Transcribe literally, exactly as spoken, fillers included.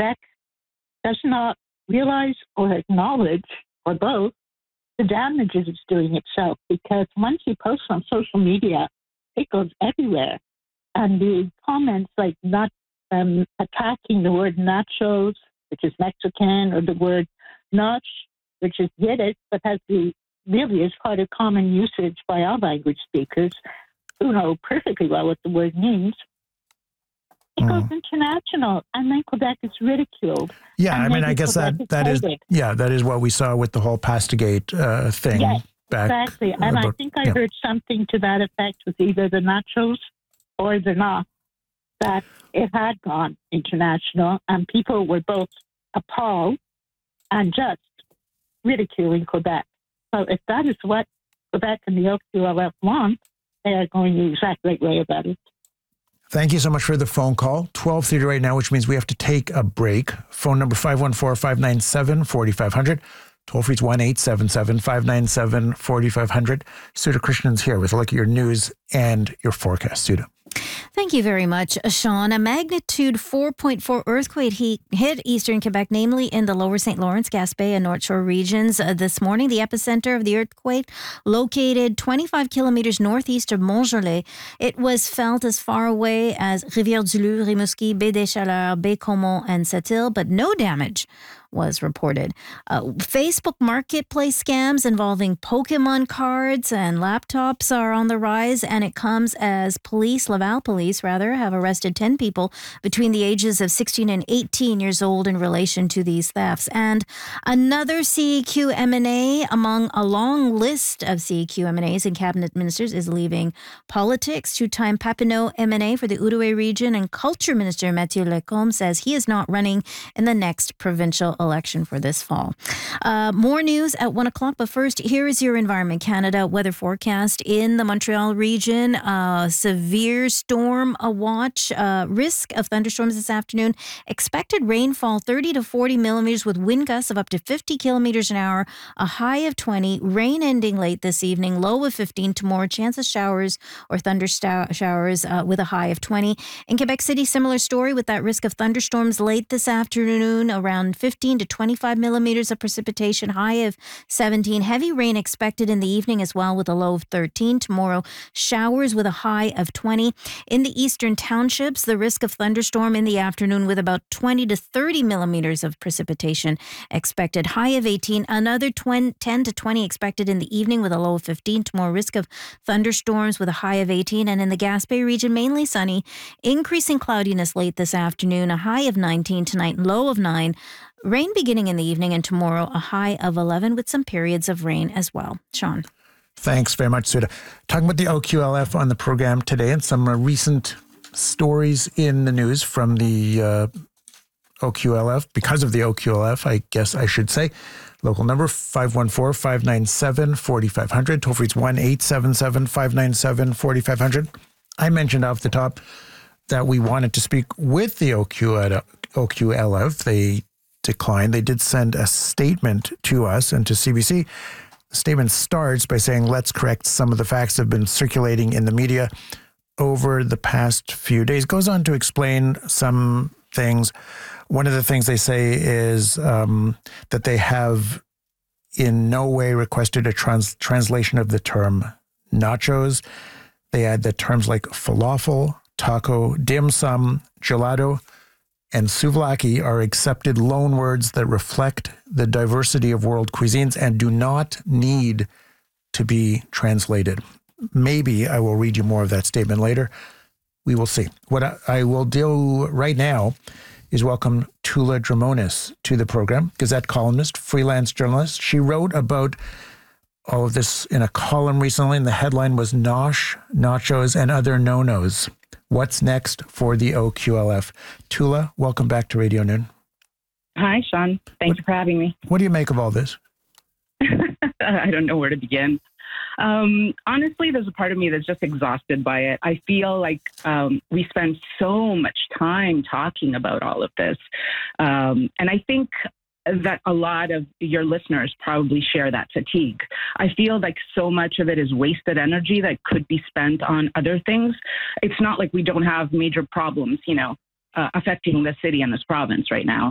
Quebec does not realize or acknowledge, or both, the damages it's doing itself. Because once you post on social media, it goes everywhere. And the comments like not um, attacking the word nachos, which is Mexican, or the word nach, which is Yiddish, but has the really is quite a common usage by our language speakers who know perfectly well what the word means. It goes mm. international, and then Quebec is ridiculed. Yeah, I mean, I guess Quebec that, that is, yeah, that is what we saw with the whole Pastagate uh, thing. Yes, back, exactly. And about, I think I yeah. heard something to that effect with either the nachos or the na, that it had gone international, and people were both appalled and just ridiculing Quebec. So if that is what Quebec and the O Q L F want, they are going the exact right way about it. Thank you so much for the phone call. twelve thirty right now, which means we have to take a break. Phone number five one four, five nine seven, four five zero zero. Toll free is one eight seven seven, five nine seven, four five zero zero. Sudha Krishna's here with a look at your news and your forecast. Sudha. Thank you very much, Sean. A magnitude four point four earthquake hit eastern Quebec, namely in the lower Saint Lawrence, Gaspé, and North Shore regions uh, this morning. The epicenter of the earthquake, located twenty-five kilometers northeast of Montgelé. It was felt as far away as Rivière-du-Loup, Rimouski, Baie-des-Chaleurs, Baie-Comeau, and Sept-Îles, but no damage was reported. Uh, Facebook marketplace scams involving Pokemon cards and laptops are on the rise, and it comes as police, Laval police rather, have arrested ten people between the ages of sixteen and eighteen years old in relation to these thefts. And another C E Q M and A among a long list of C E Q M and As and cabinet ministers is leaving politics. Two-time Papineau M and A for the Outaouais region and culture minister Mathieu Lecomte says he is not running in the next provincial election for this fall. Uh, more news at one o'clock, but first, here is your Environment Canada weather forecast in the Montreal region. Uh, severe storm a watch, uh, risk of thunderstorms this afternoon. Expected rainfall thirty to forty millimeters with wind gusts of up to fifty kilometers an hour, a high of twenty. Rain ending late this evening, low of fifteen. Tomorrow, chance of showers or thunder showers uh, with a high of twenty. In Quebec City, similar story with that risk of thunderstorms late this afternoon, around fifteen to twenty-five millimeters of precipitation, high of seventeen. Heavy rain expected in the evening as well with a low of thirteen. Tomorrow, showers with a high of twenty. In the eastern townships, the risk of thunderstorm in the afternoon with about twenty to thirty millimeters of precipitation expected, high of eighteen. Another ten to twenty expected in the evening with a low of fifteen. Tomorrow, risk of thunderstorms with a high of eighteen. And in the Gaspé region, mainly sunny, increasing cloudiness late this afternoon, a high of nineteen tonight, low of nine. Rain beginning in the evening, and tomorrow a high of eleven with some periods of rain as well. Sean. Thanks very much, Sudha. Talking about the O Q L F on the program today and some uh, recent stories in the news from the uh, O Q L F, because of the O Q L F, I guess I should say. Local number five one four, five nine seven, four five zero zero. Toll free it's one eight seven seven, five nine seven, four five zero zero. I mentioned off the top that we wanted to speak with the O Q L F. They declined. They did send a statement to us and to C B C. The statement starts by saying, let's correct some of the facts that have been circulating in the media over the past few days. Goes on to explain some things. One of the things they say is um, that they have in no way requested a trans- translation of the term nachos. They add that terms like falafel, taco, dim sum, gelato, and souvlaki are accepted loan words that reflect the diversity of world cuisines and do not need to be translated. Maybe I will read you more of that statement later. We will see. What I, I will do right now is welcome Tula Dramonis to the program, Gazette columnist, freelance journalist. She wrote about all of this in a column recently, and the headline was Nosh, Nachos, and Other No-Nos. What's next for the O Q L F? Tula, welcome back to Radio Noon. Hi, Sean. Thank you for having me. What do you make of all this? I don't know where to begin. Um, honestly, there's a part of me that's just exhausted by it. I feel like um, we spend so much time talking about all of this. Um, and I think that a lot of your listeners probably share that fatigue. I feel like so much of it is wasted energy that could be spent on other things. It's not like we don't have major problems, you know, uh, affecting the city and this province right now.